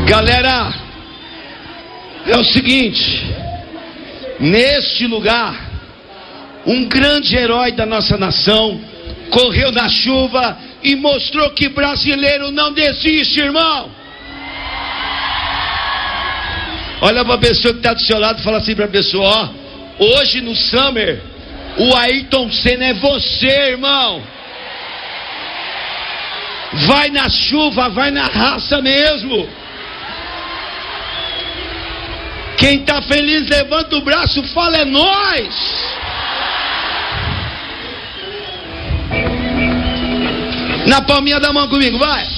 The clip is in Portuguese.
Galera, é o seguinte, neste lugar, um grande herói da nossa nação correu na chuva e mostrou que brasileiro não desiste, irmão. Olha para a pessoa que está do seu lado e fala assim para a pessoa, ó, hoje no Summer, o Ayrton Senna é você, irmão. Vai na chuva, vai na raça mesmo. Quem está feliz, levanta o braço, fala, é nós. Na palminha da mão comigo, vai.